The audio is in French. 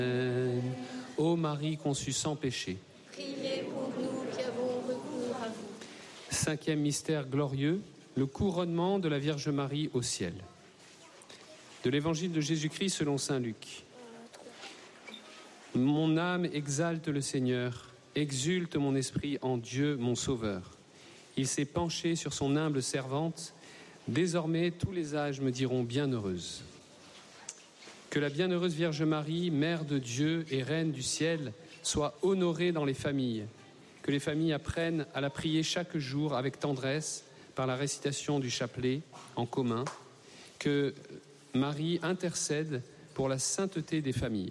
Ô Marie conçue sans péché, priez pour nous qui avons recours à vous. Cinquième mystère glorieux, le couronnement de la Vierge Marie au ciel. De l'Évangile de Jésus-Christ selon saint Luc. Mon âme exalte le Seigneur, exulte mon esprit en Dieu mon Sauveur. Il s'est penché sur son humble servante. Désormais, tous les âges me diront bienheureuse. Que la bienheureuse Vierge Marie, Mère de Dieu et Reine du ciel, soit honorée dans les familles. Que les familles apprennent à la prier chaque jour avec tendresse par la récitation du chapelet en commun. Que Marie intercède pour la sainteté des familles.